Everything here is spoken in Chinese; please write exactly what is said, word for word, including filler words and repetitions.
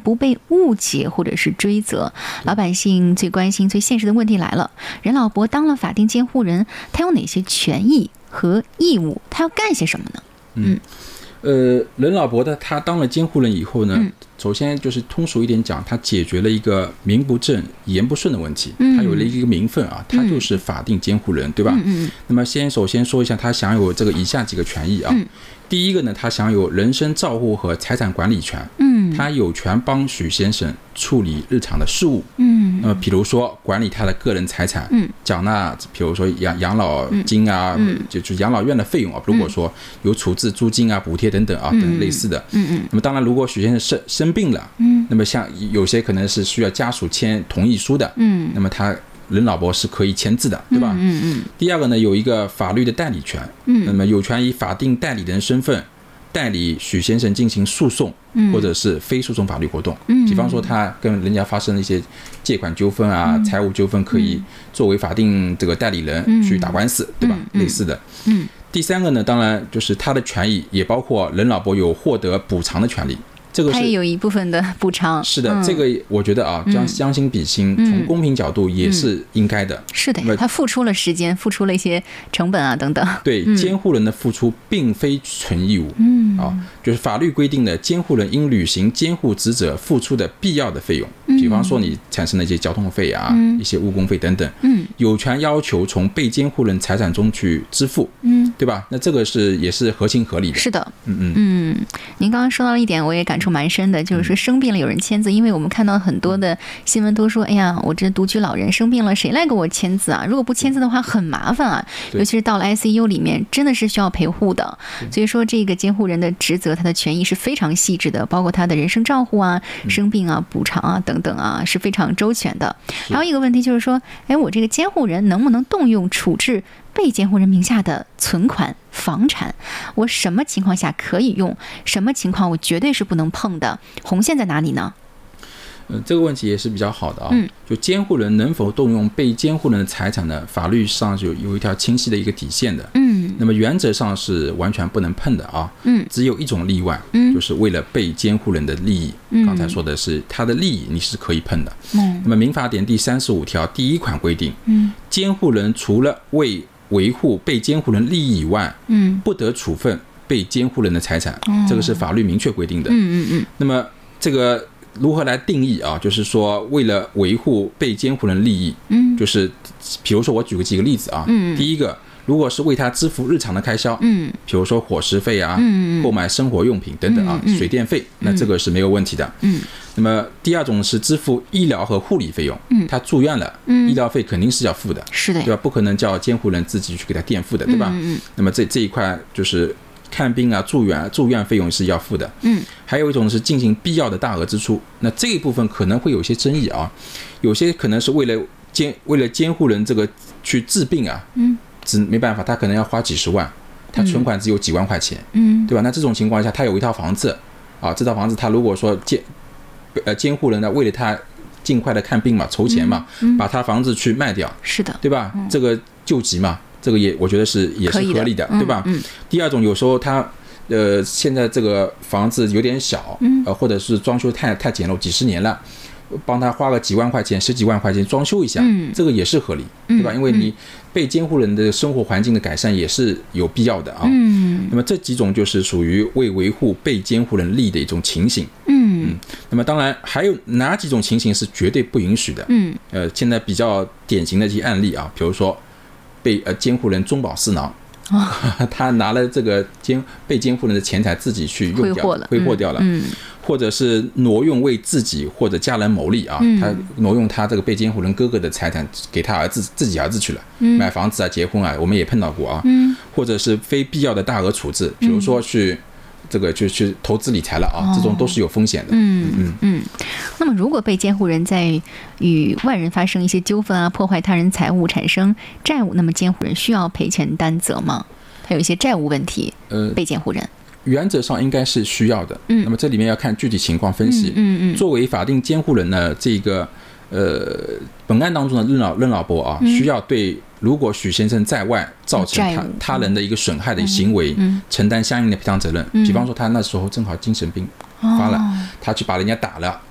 不被误解或者是追责。老百姓最关心、最现实的问题来了：任老伯当了法定监护人，他有哪些权益和义务？他要干些什么呢？ 嗯，呃，任老伯的他当了监护人以后呢，嗯、首先就是通俗一点讲，他解决了一个名不正言不顺的问题，嗯、他有了一个名分啊，他就是法定监护人，嗯、对吧？嗯嗯。那么先首先说一下，他享有这个以下几个权益啊。嗯、第一个呢，他享有人身照护和财产管理权。嗯，他有权帮许先生处理日常的事务。嗯，那么比如说管理他的个人财产，嗯，缴纳比如说养养老金啊，嗯、就就养老院的费用啊，如果说有处置租金啊、补贴等等啊，嗯、等类似的。嗯嗯。那么当然，如果许先生生生病了，嗯，那么像有些可能是需要家属签同意书的，嗯，那么他任老伯是可以签字的，对吧？嗯嗯。第二个呢，有一个法律的代理权，嗯，那么有权以法定代理人身份代理许先生进行诉讼，或者是非诉讼法律活动。嗯，比方说他跟人家发生了一些借款纠纷啊、嗯、财务纠纷，可以作为法定这个代理人去打官司，嗯、对吧？嗯、类似的。嗯。第三个呢，当然就是他的权益也包括任老伯有获得补偿的权利。这个是他也有一部分的补偿， 是的，嗯、这个我觉得啊，将将心比心，嗯、从公平角度也是应该的。嗯、 是的呀，他付出了时间，付出了一些成本啊等等。 对，嗯、监护人的付出并非纯义务，嗯啊，就是法律规定的监护人应履行监护职责付出的必要的费用，嗯、比方说你产生的一些交通费啊，嗯、一些误工费等等，嗯，有权要求从被监护人财产中去支付，嗯，对吧？那这个是也是合情合理的。 是的，嗯嗯嗯，您刚刚说到了一点，我也感触蛮深的，就是说生病了有人签字，因为我们看到很多的新闻都说，哎呀，我这独居老人生病了，谁来给我签字啊？如果不签字的话很麻烦啊，尤其是到了 I C U 里面，真的是需要陪护的。所以说这个监护人的职责，他的权益是非常细致的，包括他的人身照护啊、生病啊、补偿啊等等啊，是非常周全的。还有一个问题就是说，哎，我这个监护人能不能动用处置被监护人名下的存款、房产？我什么情况下可以用，什么情况我绝对是不能碰的？红线在哪里呢？ 呃，这个问题也是比较好的啊。嗯，就监护人能否动用被监护人的财产呢？法律上就有一条清晰的一个底线的。嗯，那么原则上是完全不能碰的啊。嗯，只有一种例外，嗯，就是为了被监护人的利益。嗯，刚才说的是他的利益，你是可以碰的。嗯，那么民法典第三十五条第一款规定，嗯，监护人除了为维护被监护人利益以外，嗯，不得处分被监护人的财产，哦、这个是法律明确规定的。嗯嗯嗯。那么这个如何来定义啊？就是说，为了维护被监护人利益，嗯，就是比如说我举个几个例子啊，嗯，第一个，如果是为他支付日常的开销，嗯，比如说伙食费啊，嗯，购买生活用品等等啊，嗯、水电费，那这个是没有问题的，嗯。那么第二种是支付医疗和护理费用，嗯，他住院了，嗯，医疗费肯定是要付的， 是的， 对吧？不可能叫监护人自己去给他垫付的，对吧？嗯嗯。那么这这一块就是看病啊、住院、住院费用是要付的，嗯。还有一种是进行必要的大额支出，那这一部分可能会有些争议啊，有些可能是为了监为了监护人这个去治病啊，嗯，只没办法，他可能要花几十万，他存款只有几万块钱，嗯，对吧？那这种情况下，他有一套房子啊，这套房子他如果说监呃，监护人呢，为了他尽快的看病嘛，筹钱嘛，嗯嗯、把他房子去卖掉，是的，对吧？嗯、这个救急嘛，这个也我觉得是也是合理的，对吧？嗯嗯、第二种，有时候他呃，现在这个房子有点小，嗯、呃，或者是装修太太简陋，几十年了，帮他花个几万块钱、十几万块钱装修一下，嗯、这个也是合理，对吧？因为你被监护人的生活环境的改善也是有必要的啊。嗯，那么这几种就是属于为维护被监护人利益的一种情形。嗯嗯，那么当然还有哪几种情形是绝对不允许的？嗯，呃，现在比较典型的一些案例啊，比如说被呃监护人中饱私囊。哦、他拿了这个监被监护人的钱财自己去用掉，挥霍掉了，嗯嗯、或者是挪用为自己或者家人谋利啊，嗯、他挪用他这个被监护人哥哥的财产给他儿子自己儿子去了，嗯、买房子啊、结婚啊，我们也碰到过啊，嗯、或者是非必要的大额处置，比如说去。这个就去投资理财了啊，哦、这种都是有风险的。嗯嗯嗯。 那么，如果被监护人在与外人发生一些纠纷啊，破坏他人财物，产生债务，那么监护人需要赔钱担责吗？他有一些债务问题，呃，被监护人原则上应该是需要的。嗯。那么这里面要看具体情况分析。嗯 嗯, 嗯。作为法定监护人呢，这个呃，本案当中的任老任老伯啊，嗯、需要对。如果许先生在外造成他他人的一个损害的行为，嗯嗯、承担相应的赔偿责任。嗯、比方说他那时候正好精神病发了，哦、他去把人家打了，